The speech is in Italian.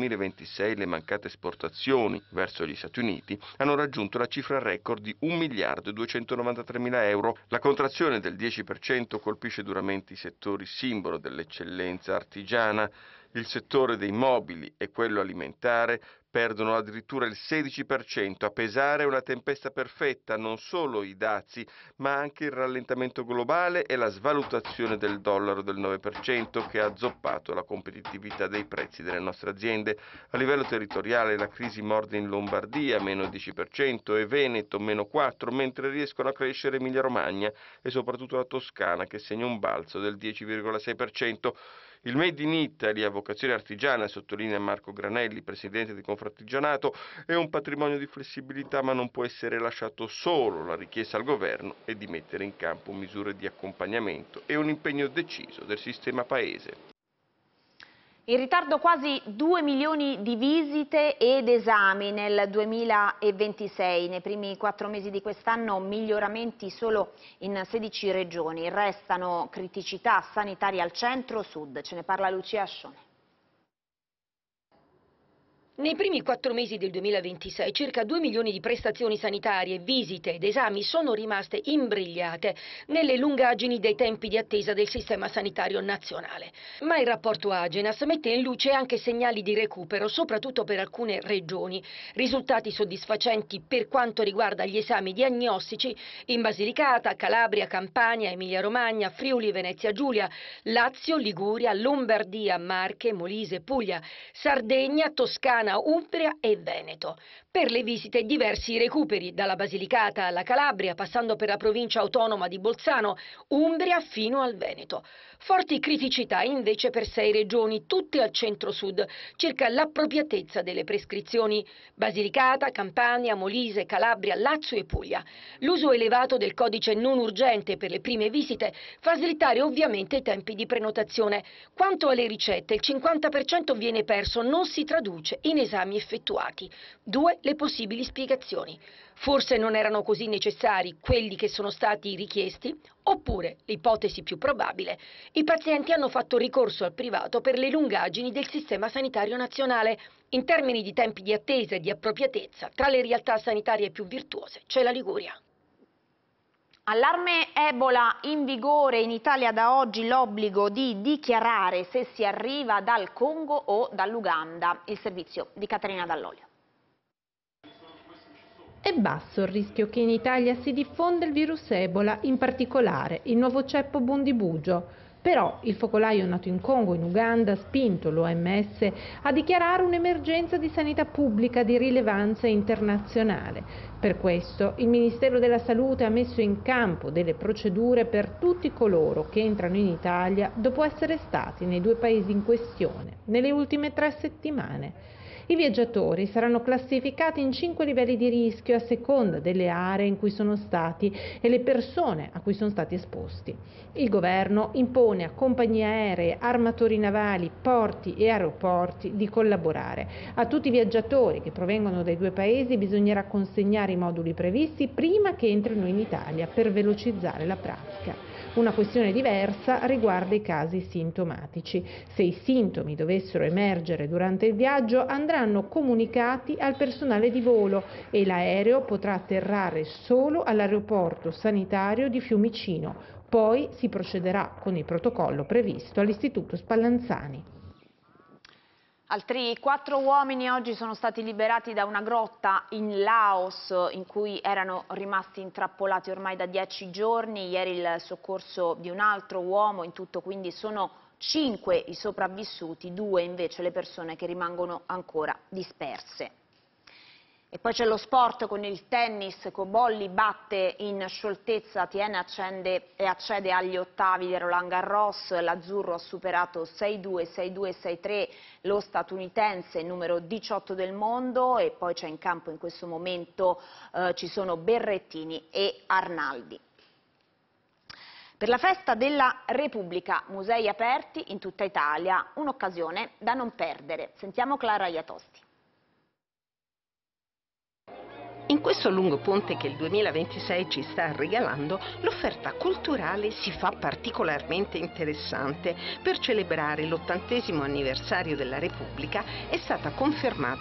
2026 le mancate esportazioni verso gli Stati Uniti hanno raggiunto la cifra record di 1.293.000 euro. La contrazione del 10% colpisce duramente i settori simbolo dell'eccellenza artigiana. Il settore dei mobili e quello alimentare perdono addirittura il 16%. A pesare una tempesta perfetta, non solo i dazi, ma anche il rallentamento globale e la svalutazione del dollaro del 9% che ha zoppato la competitività dei prezzi delle nostre aziende. A livello territoriale la crisi morde in Lombardia, meno 10%, e Veneto, meno 4%, mentre riescono a crescere Emilia-Romagna e soprattutto la Toscana, che segna un balzo del 10,6%. Il Made in Italy a vocazione artigiana, sottolinea Marco Granelli, presidente di Confartigianato, è un patrimonio di flessibilità, ma non può essere lasciato solo. La richiesta al governo è di mettere in campo misure di accompagnamento e un impegno deciso del sistema paese. In ritardo quasi 2 milioni di visite ed esami nel 2026. Nei primi 4 mesi di quest'anno miglioramenti solo in 16 regioni. Restano criticità sanitarie al centro-sud. Ce ne parla Lucia Ascione. Nei primi 4 mesi del 2026 circa 2 milioni di prestazioni sanitarie, visite ed esami sono rimaste imbrigliate nelle lungaggini dei tempi di attesa del sistema sanitario nazionale. Ma il rapporto Agenas mette in luce anche segnali di recupero, soprattutto per alcune regioni. Risultati soddisfacenti per quanto riguarda gli esami diagnostici in Basilicata, Calabria, Campania, Emilia-Romagna, Friuli, Venezia Giulia, Lazio, Liguria, Lombardia, Marche, Molise, Puglia, Sardegna, Toscana, Umbria e Veneto. Per le visite diversi recuperi, dalla Basilicata alla Calabria, passando per la provincia autonoma di Bolzano, Umbria fino al Veneto. Forti criticità invece per 6 regioni, tutte al centro-sud, circa l'appropriatezza delle prescrizioni: Basilicata, Campania, Molise, Calabria, Lazio e Puglia. L'uso elevato del codice non urgente per le prime visite fa slittare ovviamente i tempi di prenotazione. Quanto alle ricette, il 50% viene perso, non si traduce in esami effettuati. 2 le possibili spiegazioni: forse non erano così necessari quelli che sono stati richiesti, oppure, l'ipotesi più probabile, i pazienti hanno fatto ricorso al privato per le lungaggini del sistema sanitario nazionale. In termini di tempi di attesa e di appropriatezza, tra le realtà sanitarie più virtuose c'è la Liguria. Allarme Ebola in vigore in Italia da oggi, l'obbligo di dichiarare se si arriva dal Congo o dall'Uganda. Il servizio di Caterina Dall'Olio. È basso il rischio che in Italia si diffonda il virus Ebola, in particolare il nuovo ceppo Bundibugyo. Però il focolaio nato in Congo e in Uganda ha spinto l'OMS a dichiarare un'emergenza di sanità pubblica di rilevanza internazionale. Per questo il Ministero della Salute ha messo in campo delle procedure per tutti coloro che entrano in Italia dopo essere stati nei 2 paesi in questione nelle ultime 3 settimane. I viaggiatori saranno classificati in 5 livelli di rischio a seconda delle aree in cui sono stati e le persone a cui sono stati esposti. Il governo impone a compagnie aeree, armatori navali, porti e aeroporti di collaborare. A tutti i viaggiatori che provengono dai 2 paesi bisognerà consegnare i moduli previsti prima che entrino in Italia per velocizzare la pratica. Una questione diversa riguarda i casi sintomatici. Se i sintomi dovessero emergere durante il viaggio, andranno comunicati al personale di volo e l'aereo potrà atterrare solo all'aeroporto sanitario di Fiumicino. Poi si procederà con il protocollo previsto all'Istituto Spallanzani. Altri 4 uomini oggi sono stati liberati da una grotta in Laos in cui erano rimasti intrappolati ormai da 10 giorni. Ieri il soccorso di un altro uomo, in tutto quindi sono 5 i sopravvissuti, 2 invece le persone che rimangono ancora disperse. E poi c'è lo sport con il tennis. Cobolli batte in scioltezza Tiene e accede agli ottavi di Roland Garros. L'azzurro ha superato 6-2, 6-2, 6-3 lo statunitense numero 18 del mondo, e poi c'è in campo in questo momento ci sono Berrettini e Arnaldi. Per la festa della Repubblica, musei aperti in tutta Italia, un'occasione da non perdere. Sentiamo Clara Iatosti. In questo lungo ponte che il 2026 ci sta regalando, l'offerta culturale si fa particolarmente interessante. Per celebrare l'80° anniversario della Repubblica è stata confermata